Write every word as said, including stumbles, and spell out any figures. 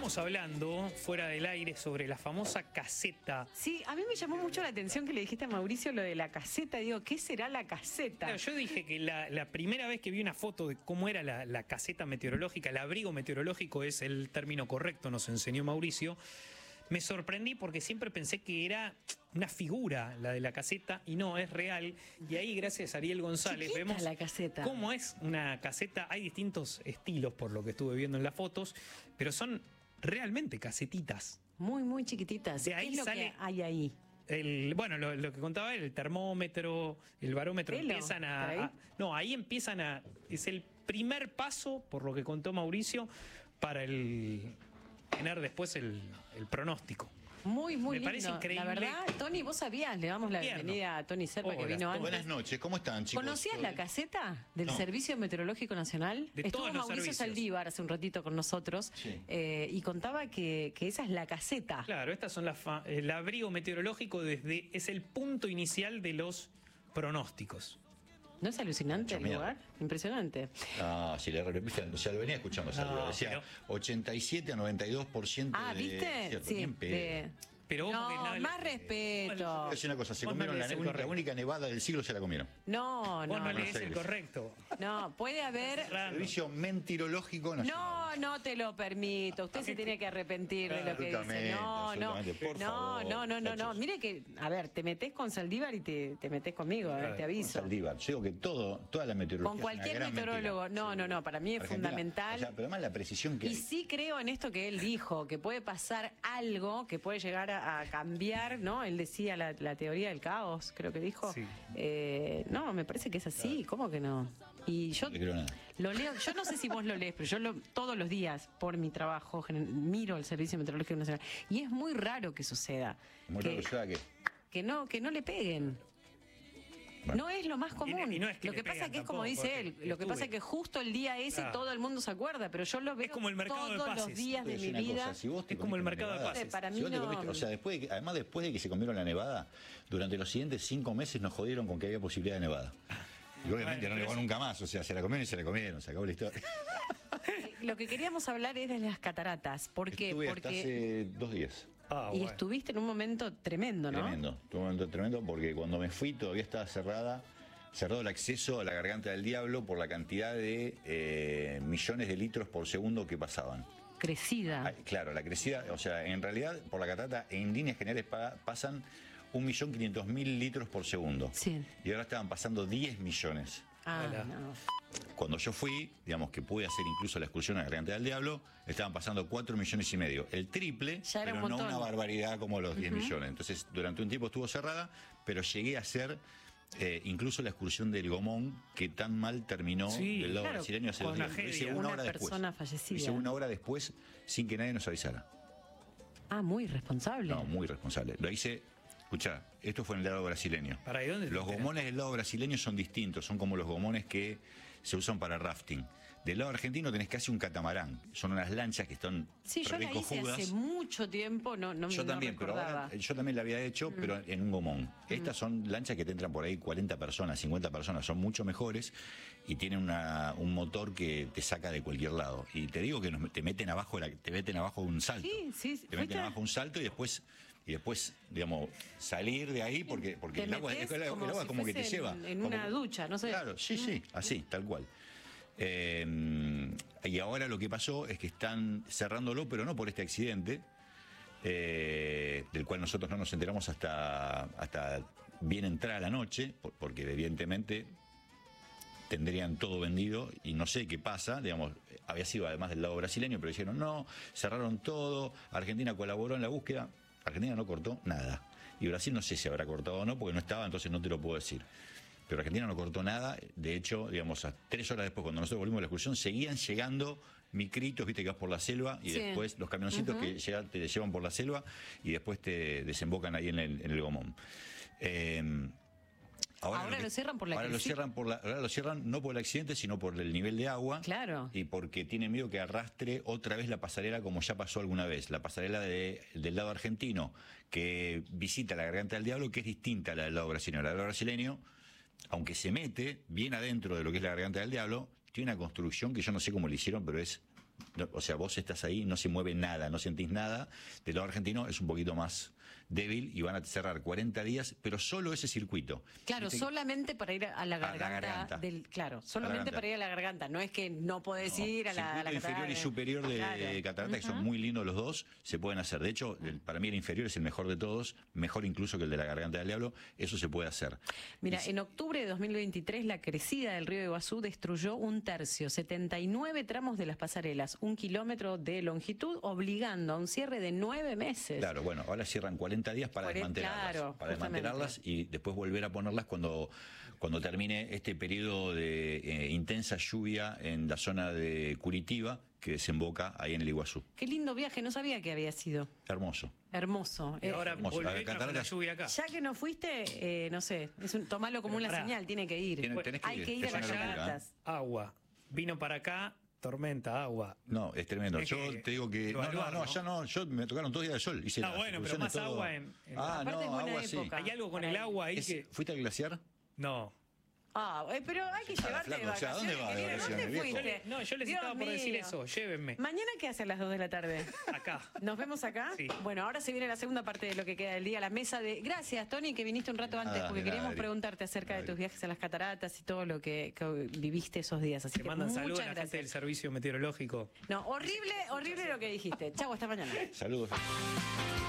Estábamos hablando fuera del aire sobre la famosa caseta. Sí, a mí me llamó mucho la atención que le dijiste a Mauricio lo de la caseta. Digo, ¿qué será la caseta? Claro, yo dije que la, la primera vez que vi una foto de cómo era la, la caseta meteorológica, el abrigo meteorológico es el término correcto, nos enseñó Mauricio. Me sorprendí porque siempre pensé que era una figura la de la caseta y no, es real. Y ahí, gracias a Ariel González, Chiquita vemos la caseta. cómo es una caseta. Hay distintos estilos por lo que estuve viendo en las fotos, pero son realmente casetitas. Muy, muy chiquititas. De ahí ¿Qué es lo sale- que hay ahí? El, bueno, lo, lo que contaba él, el termómetro, el barómetro, ¿Pelo? empiezan a, ¿Por ahí? a- No, ahí empiezan a... Es el primer paso, por lo que contó Mauricio, para el tener después el, el pronóstico. Muy, muy Me lindo. parece increíble. La verdad, Tony, vos sabías, le damos la Invierno. bienvenida a Tony Serpa que Hola, vino antes. Buenas noches, ¿cómo están, chicos? ¿Conocías la caseta del No. Servicio Meteorológico Nacional? De Estuvo todos los Mauricio servicios. Saldívar hace un ratito con nosotros Sí. eh, y contaba que, que esa es la caseta. Claro, estas son las fa- el abrigo meteorológico desde es el punto inicial de los pronósticos. ¿No es alucinante el Mucha lugar? Impresionante. Ah, sí, le repito, o sea, lo venía escuchando, Salvador. No, Decía pero- ochenta y siete a noventa y dos por ciento Ah, de... ¿viste? cierto, Sí. bien pedo. de- Pero ojo que no, no- más Vos respeto. Voy a decir una cosa, se Vos no comieron la, lees el única, la correcto. única nevada del siglo, se la comieron. No, Vos no, no, no. lees el Aires. correcto. No, puede haber... Claro. Servicio Mentirológico Nacional. No, no te lo permito. Usted se tiene que arrepentir de lo que dice. Absolutamente, No, no. absolutamente. Por No, favor, no, no, no, no. muchachos. Mire que, a ver, te metés con Saldívar y te, te metés conmigo, eh, te aviso. Saldívar, yo digo que todo, toda la meteorología Con es cualquier una gran meteorólogo. mentira. No, no, no, para mí es Argentina, fundamental. O sea, pero además la precisión que Y hay. sí creo en esto que él dijo, que puede pasar algo que puede llegar a, a cambiar, ¿no? Él decía la, la teoría del caos, creo que dijo. Sí. Eh, no, me parece que es así, ¿cómo que no? Y yo No le creo nada. lo leo, yo no sé si vos lo lees, pero yo lo, todos los días, por mi trabajo, gen- miro el Servicio Meteorológico Nacional. Y es muy raro que suceda. Muy que, raro, o sea, que... que no, que no le peguen. Bueno. No es lo más común. Y no es que lo le que pasa pegan es que es como tampoco, dice él, porque lo que pasa estuve. es que justo el día ese Claro. todo el mundo se acuerda, pero yo lo veo Es como el mercado de todos los pases. días de Te voy a mi decir una vida. cosa, si vos te Es como el comiste mercado una de nevada, pases. Para si mí vos te no. comiste- o sea, después de que, además después de que se comieron la nevada, durante los siguientes cinco meses nos jodieron con que había posibilidad de nevada. Y obviamente Bueno, no pero nevó eso- nunca más, o sea, se la comieron y se la comieron, se acabó la historia. Eh, Lo que queríamos hablar es de las cataratas. ¿Por qué? Estuve hasta Porque hace dos días. Ah, y bueno. estuviste en un momento tremendo, ¿no? Tremendo, tuvo un momento tremendo porque cuando me fui todavía estaba cerrada, cerrado el acceso a la Garganta del Diablo por la cantidad de eh, millones de litros por segundo que pasaban. Crecida. Ah, claro, la crecida, o sea, en realidad por la catarata en líneas generales pa- pasan un millón quinientos mil litros por segundo. Sí. Y ahora estaban pasando diez millones. Ah, Hola. no. Cuando yo fui, digamos que pude hacer incluso la excursión a la Garganta del Diablo, estaban pasando cuatro millones y medio. El triple, Ya era pero un no montón. una barbaridad como los diez millones. Entonces, durante un tiempo estuvo cerrada, pero llegué a hacer eh, incluso la excursión del Gomón, que tan mal terminó Sí, del lado claro, brasileño hace con dos días. Lo tragedia. hice una, Una hora persona después. fallecida. Lo hice una hora después sin que nadie nos avisara. Ah, muy responsable. No, muy responsable. Lo hice, escuchá, esto fue en el lado brasileño. ¿Para dónde te Los enteras? gomones del lado brasileño son distintos, son como los gomones que se usan para rafting. Del lado argentino tenés casi un catamarán, son unas lanchas que están Sí, yo la hice recojudas. hace mucho tiempo, no, no, Yo no también, pero recordaba. ahora yo también la había hecho, pero en un gomón. Estas son lanchas que te entran por ahí cuarenta personas, cincuenta personas, son mucho mejores y tienen una, un motor que te saca de cualquier lado. Y te digo que nos- te meten abajo de la- te meten abajo de un salto. Sí, sí, Te fuiste- meten abajo un salto y después y después, digamos, salir de ahí porque porque Te el agua, metés el agua- como el agua si como que te fuese lleva en- en como una que- ducha, no sé. Claro, sí, sí, así, tal cual. Eh, y ahora lo que pasó es que están cerrándolo, pero no por este accidente, eh, del cual nosotros no nos enteramos hasta, hasta bien entrada la noche, por- porque evidentemente tendrían todo vendido y no sé qué pasa, digamos, había sido además del lado brasileño, pero dijeron no, cerraron todo, Argentina colaboró en la búsqueda, Argentina no cortó nada. Y Brasil no sé si habrá cortado o no, porque no estaba, entonces no te lo puedo decir. Pero Argentina no cortó nada, de hecho, digamos, a tres horas después, cuando nosotros volvimos a la excursión, seguían llegando micritos, viste, que vas por la selva, y Sí. después los camioncitos que llegan, te llevan por la selva, y después te desembocan ahí en el, en el Gomón. Eh, Ahora que- lo cierran por la ahora lo crisis. cierran por la, ahora lo cierran no por el accidente, sino por el nivel de agua. Claro. Y porque tienen miedo que arrastre otra vez la pasarela como ya pasó alguna vez. La pasarela de- del lado argentino, que visita la Garganta del Diablo, que es distinta a la del lado brasileño. La del lado brasileño, aunque se mete bien adentro de lo que es la Garganta del Diablo, tiene una construcción que yo no sé cómo le hicieron, pero es no, o sea, vos estás ahí, no se mueve nada, no sentís nada. Del lado argentino es un poquito más débil y van a cerrar cuarenta días, pero solo ese circuito. Claro, Viste que- solamente para ir a la la garganta, garganta. del, claro, solamente garganta. para ir a la garganta, no es que no podés ir a la, a la circuito inferior y catarata. superior de Claro. catarata, que son muy lindos los dos, se pueden hacer. De hecho, el- para mí el inferior es el mejor de todos, mejor incluso que el de la garganta del diablo, eso se puede hacer. Mira, Y- en octubre de dos mil veintitrés la crecida del río Iguazú destruyó un tercio, setenta y nueve tramos de las pasarelas, un kilómetro de longitud, obligando a un cierre de nueve meses. Claro, bueno, ahora cierran cuarenta días para Cuaren- desmantelarlas. claro, para justamente. desmantelarlas y después volver a ponerlas cuando, cuando termine este periodo de eh, intensa lluvia en la zona de Curitiba, que desemboca ahí en el Iguazú. Qué lindo viaje, no sabía que había sido. Hermoso. Hermoso. Y Eh, ahora hermoso. volvé La con la catarata- lluvia acá. ya que no fuiste, eh, no sé, es un, tomalo como Pero una pará. señal, tiene que ir. Tiene- tenés que Hay ir, que ir a es las una locura, cataratas. Agua. Vino para acá, tormenta, agua. No, es tremendo. Es Yo que te digo que. No, no, evaluar, no, ¿no? allá no. Yo me tocaron dos días de sol. Hice Ah, las bueno, pero excursiones, más todo. agua en- en- Ah, Aparte no, es buena agua sí. época. Hay algo con el agua ahí Es- que. ¿Fuiste al glaciar? No. Ah, eh, pero hay que Está llevarte de flaco, o sea, vacaciones. ¿dónde va de querido? vacaciones, ¿Dónde viejo? Yo fuiste? le- no, yo les Dios estaba por decir mío. eso. Llévenme. ¿Mañana qué hace a las dos de la tarde? Acá. ¿Nos vemos acá? Sí. Bueno, ahora se viene la segunda parte de lo que queda del día, la mesa de... Gracias, Tony, que viniste un rato De antes, nada, porque de nada, queríamos Adri. preguntarte acerca de Adri. tus viajes a las cataratas y todo lo que, que viviste esos días. Así Te que mandan muchas saludos a la gente gracias. del servicio meteorológico. No, horrible, horrible lo que dijiste. Chau, hasta mañana. Saludos.